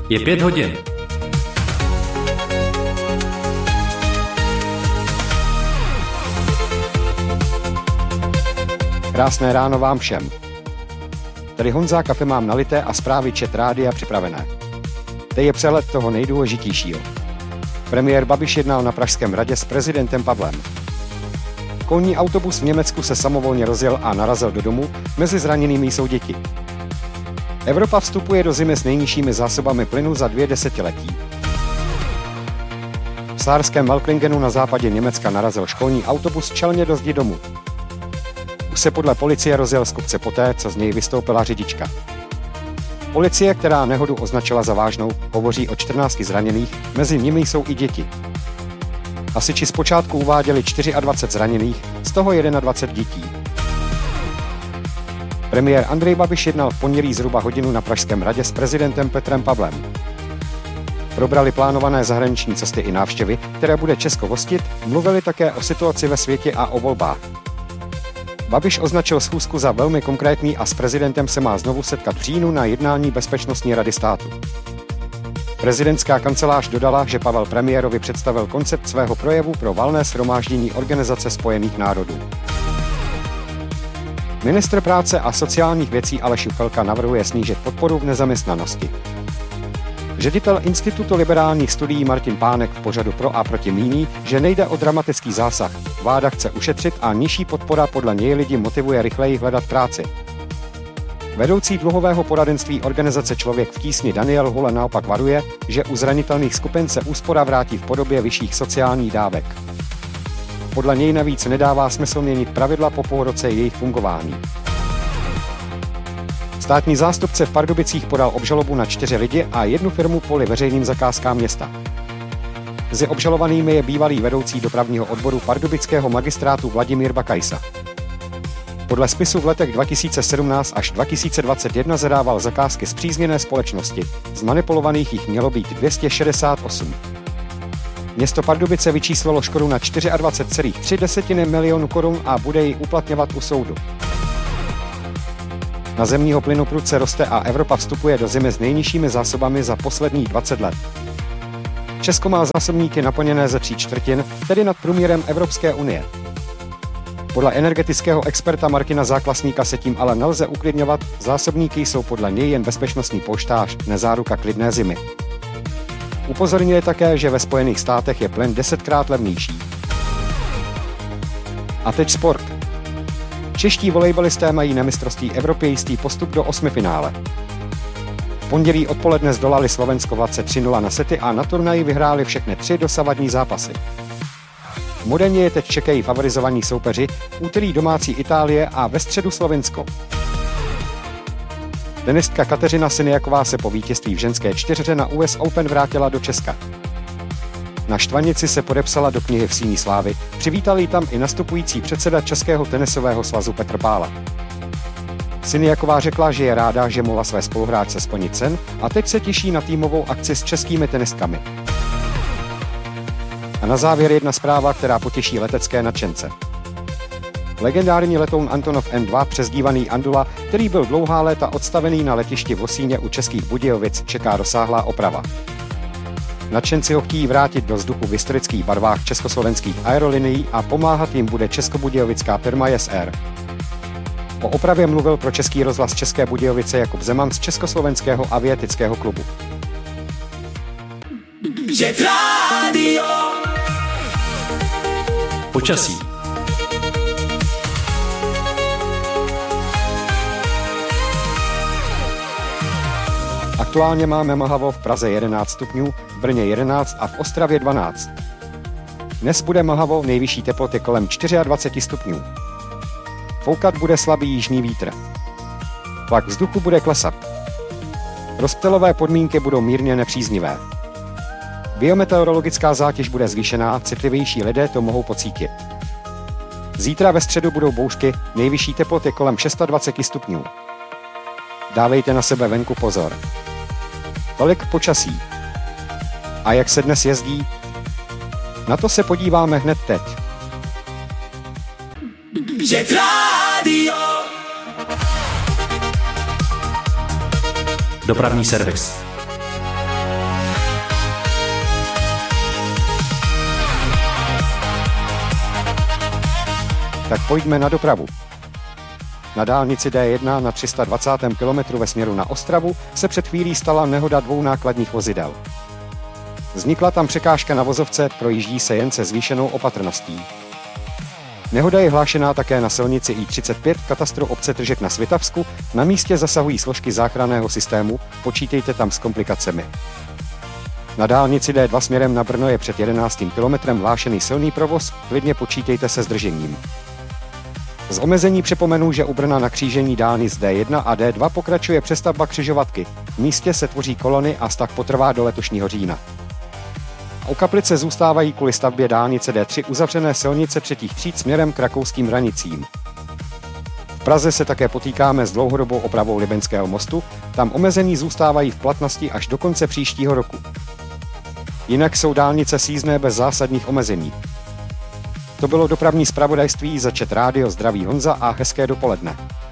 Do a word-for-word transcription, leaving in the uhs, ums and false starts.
Je pět hodin. Krásné ráno vám všem. Tady Honza, kafe mám nalité a zprávy Čet rádia připravené. Teď je přehled toho nejdůležitějšího. Premiér Babiš jednal na Pražském hradě s prezidentem Pavlem. Školní autobus v Německu se samovolně rozjel a narazil do domu, mezi zraněnými jsou děti. Evropa vstupuje do zimy s nejnižšími zásobami plynu za dvě desetiletí. V Saarském Walklingenu na západě Německa narazil školní autobus čelně do zdi domu. Už se podle policie rozjel z kopce poté, co z něj vystoupila řidička. Policie, která nehodu označila za vážnou, hovoří o čtrnácti zraněných, mezi nimi jsou i děti. Hasiči zpočátku uváděli dvacet čtyři zraněných, z toho dvacet jedna dětí. Premiér Andrej Babiš jednal v pondělí zhruba hodinu na Pražském hradě s prezidentem Petrem Pavlem. Probrali plánované zahraniční cesty i návštěvy, které bude Česko hostit, mluvili také o situaci ve světě a o volbách. Babiš označil schůzku za velmi konkrétní a s prezidentem se má znovu setkat v říjnu na jednání Bezpečnostní rady státu. Prezidentská kancelář dodala, že Pavel premiérovi představil koncept svého projevu pro valné shromáždění Organizace spojených národů. Ministr práce a sociálních věcí Aleš Juchelka navrhuje snížit podporu v nezaměstnanosti. Ředitel Institutu liberálních studií Martin Pánek v pořadu Pro a proti míní, že nejde o dramatický zásah. Vláda chce ušetřit a nižší podpora podle něj lidi motivuje rychleji hledat práci. Vedoucí dluhového poradenství organizace Člověk v tísni Daniel Hule naopak varuje, že u zranitelných skupin se úspora vrátí v podobě vyšších sociálních dávek. Podle něj navíc nedává smysl měnit pravidla po půl roce jejich fungování. Státní zástupce v Pardubicích podal obžalobu na čtyři lidi a jednu firmu kvůli veřejným zakázkám města. Mezi obžalovanými je bývalý vedoucí dopravního odboru pardubického magistrátu Vladimír Bakajsa. Podle spisu v letech dva tisíce sedmnáct až dva tisíce dvacet jedna zadával zakázky spřízněné společnosti. Zmanipulovaných jich mělo být dvě stě šedesát osm. Město Pardubice vyčíslilo škodu na dvacet čtyři celá tři milionu korun a bude ji uplatňovat u soudu. Na zemního plynu prudce roste a Evropa vstupuje do zimy s nejnižšími zásobami za posledních dvacet let. Česko má zásobníky naplněné ze tří čtvrtin, tedy nad průměrem Evropské unie. Podle energetického experta Martina Záklasníka se tím ale nelze uklidňovat, zásobníky jsou podle něj jen bezpečnostní polštář, nezáruka klidné zimy. Upozorňuje také, že ve Spojených státech je plyn desetkrát levnější. A teď sport. Čeští volejbalisté mají na mistrovství Evropy jistý postup do osmifinále. V pondělí odpoledne zdolali Slovensko dvacet tři nula na sety a na turnaji vyhráli všechny tři dosavadní zápasy. V Modeně je teď čekají favorizovaní soupeři, v úterý domácí Itálie a ve středu Slovinsko. Tenistka Kateřina Siniaková se po vítězství v ženské čtyřhře na U S Open vrátila do Česka. Na Štvanici se podepsala do knihy v síni slávy, přivítal ji tam i nastupující předseda Českého tenisového svazu Petr Pála. Siniaková řekla, že je ráda, že mohla své spoluhráčce splnit sen a teď se těší na týmovou akci s českými tenistkami. A na závěr jedna zpráva, která potěší letecké nadšence. Legendární letoun Antonov N dva, přezdívaný Andula, který byl dlouhá léta odstavený na letišti v Vosíně u Českých Budějovic, čeká rozsáhlá oprava. Nadšenci ho chtějí vrátit do vzduchu v historických barvách československých aerolinií a pomáhat jim bude českobudějovická firma Yes Air. O opravě mluvil pro Český rozhlas České Budějovice Jakub Zeman z Československého aviatického klubu. Počasí. Aktuálně máme mlhavo v Praze jedenáct stupňů, v Brně jedenáct a v Ostravě dvanáct. Dnes bude mlhavo, nejvyšší teploty kolem dvacet čtyři stupňů. Foukat bude slabý jižní vítr. Tlak vzduchu bude klesat. Rozptylové podmínky budou mírně nepříznivé. Biometeorologická zátěž bude zvýšená, citlivější lidé to mohou pocítit. Zítra ve středu budou bouřky, nejvyšší teploty kolem dvacet šest stupňů. Dávejte na sebe venku pozor. Tolik počasí. A jak se dnes jezdí? Na to se podíváme hned teď. Jet Radio. Dopravní servis. Tak pojďme na dopravu. Na dálnici D jedna na tři sta dvacátém kilometru ve směru na Ostravu se před chvílí stala nehoda dvou nákladních vozidel. Vznikla tam překážka na vozovce, projíždí se jen se zvýšenou opatrností. Nehoda je hlášená také na silnici I třicet pět v katastru obce Tržek na Svitavsku, na místě zasahují složky záchranného systému, počítejte tam s komplikacemi. Na dálnici D dva směrem na Brno je před jedenáctým kilometrem hlášený silný provoz, klidně počítejte se zdržením. Z omezení připomenu, že u Brna na křížení dálnic D jedna a D dva pokračuje přestavba křižovatky. V místě se tvoří kolony a stav potrvá do letošního října. U Kaplice zůstávají kvůli stavbě dálnice D tři uzavřené silnice třetích tříd směrem k rakouským hranicím. V Praze se také potýkáme s dlouhodobou opravou Libeňského mostu, tam omezení zůstávají v platnosti až do konce příštího roku. Jinak jsou dálnice sjízdné bez zásadních omezení. To bylo dopravní zpravodajství za Čet Rádio, zdraví Honza a hezké dopoledne.